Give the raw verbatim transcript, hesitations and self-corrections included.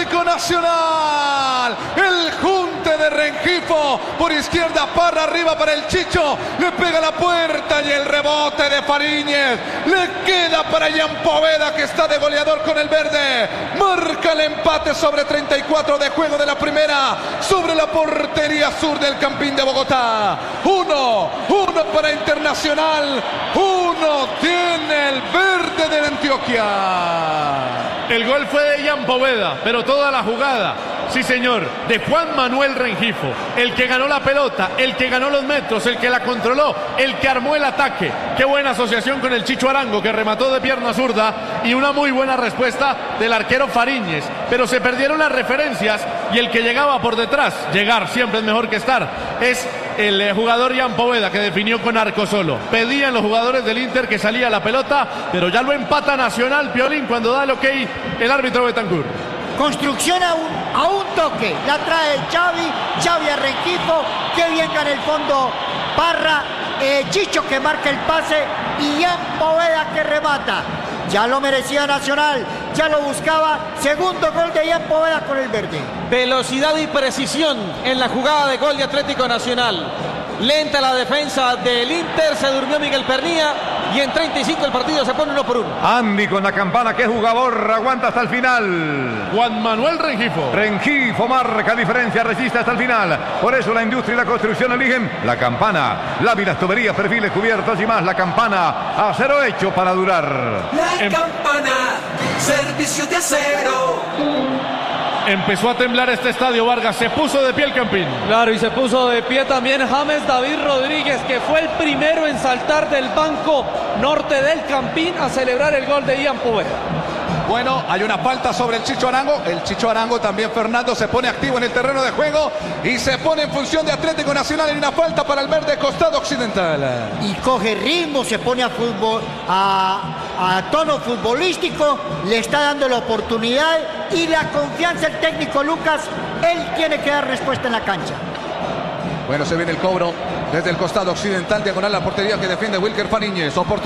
Atlético Nacional. El junte de Rengifo. Por izquierda, Parra arriba para el Chicho. Le pega la puerta y el rebote de Fariñez. Le queda para Ian Poveda, que está de goleador con el verde. Marca el empate sobre treinta y cuatro de juego de la primera. Sobre la portería sur del Campín de Bogotá. Uno, uno para Internacional. Uno tiene el verde de Antioquia. El gol fue de Ian Poveda, pero toda la jugada, sí señor, de Juan Manuel Rengifo, el que ganó la pelota, el que ganó los metros, el que la controló, el que armó el ataque. Qué buena asociación con el Chicho Arango, que remató de pierna zurda, y una muy buena respuesta del arquero Fariñez. Pero se perdieron las referencias y el que llegaba por detrás, llegar siempre es mejor que estar, es el eh, jugador Ian Poveda, que definió con arco solo. Pedían los jugadores del Inter que salía la pelota, pero ya lo empata Nacional, Piolín, cuando da el ok el árbitro Betancur. Construcción a un, a un toque, la trae Xavi, Xavi a Rengifo, qué bien gana el fondo Parra, eh, Chicho que marca el pase y Ian Poveda que remata. Ya lo merecía Nacional, ya lo buscaba. Segundo gol de Ian Poveda con el verde. Velocidad y precisión en la jugada de gol de Atlético Nacional. Lenta la defensa del Inter, se durmió Miguel Pernía y en treinta y cinco el partido se pone uno por uno. Andy con la campana, qué jugador, aguanta hasta el final. Juan Manuel Rengifo. Rengifo marca diferencia, resiste hasta el final. Por eso la industria y la construcción eligen la campana. Láminas, tuberías, perfiles cubiertos y más. La campana, acero hecho para durar. La em- campana, servicio de acero. Empezó a temblar este estadio, Vargas, se puso de pie el Campín. Claro, y se puso de pie también James David Rodríguez, que fue el primero en saltar del banco norte del Campín a celebrar el gol de Ian Poveda. Bueno, hay una falta sobre el Chicho Arango. El Chicho Arango también, Fernando, se pone activo en el terreno de juego y se pone en función de Atlético Nacional. Hay una falta para el verde costado occidental. Y coge ritmo, se pone a fútbol, a, a tono futbolístico, le está dando la oportunidad y la confianza el técnico Lucas. Él tiene que dar respuesta en la cancha. Bueno, se viene el cobro desde el costado occidental, diagonal a la portería que defiende Wilker Fariñez.